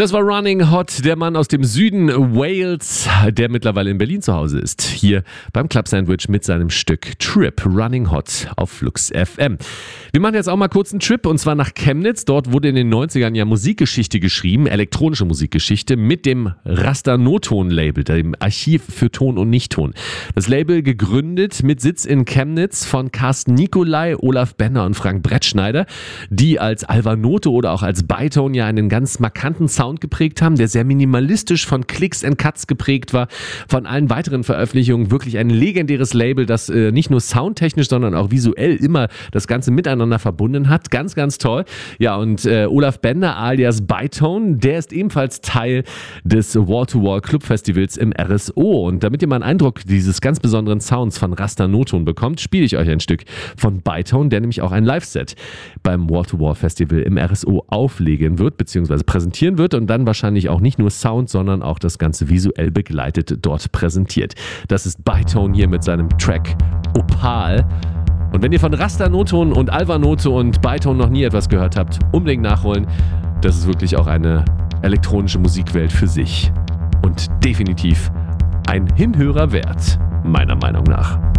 Das war Running Hot, der Mann aus dem Süden Wales, der mittlerweile in Berlin zu Hause ist. Hier beim Club Sandwich mit seinem Stück Trip, Running Hot auf Flux FM. Wir machen jetzt auch mal kurz einen Trip und zwar nach Chemnitz. Dort wurde in den 90ern ja Musikgeschichte geschrieben, elektronische Musikgeschichte mit dem Raster No-Ton Label, dem Archiv für Ton und Nichtton. Das Label gegründet mit Sitz in Chemnitz von Carsten Nicolai, Olaf Benner und Frank Brettschneider, die als Alvanote oder auch als Bytone ja einen ganz markanten Sound geprägt haben, der sehr minimalistisch von Clicks and Cuts geprägt war. Von allen weiteren Veröffentlichungen wirklich ein legendäres Label, das nicht nur soundtechnisch, sondern auch visuell immer das Ganze miteinander verbunden hat. Ganz, ganz toll. Ja, und Olaf Bender alias Bytone, der ist ebenfalls Teil des Wall-to-Wall Club Festivals im RSO. Und damit ihr mal einen Eindruck dieses ganz besonderen Sounds von Raster No-Ton bekommt, spiele ich euch ein Stück von Bytone, der nämlich auch ein Live-Set beim Wall-to-Wall Festival im RSO auflegen wird, beziehungsweise präsentieren wird und dann wahrscheinlich auch nicht nur Sound, sondern auch das Ganze visuell begleitet dort präsentiert. Das ist Bytone hier mit seinem Track Opal. Und wenn ihr von Raster No-Ton und Alvanote und Bytone noch nie etwas gehört habt, unbedingt nachholen. Das ist wirklich auch eine elektronische Musikwelt für sich. Und definitiv ein Hinhörer wert, meiner Meinung nach.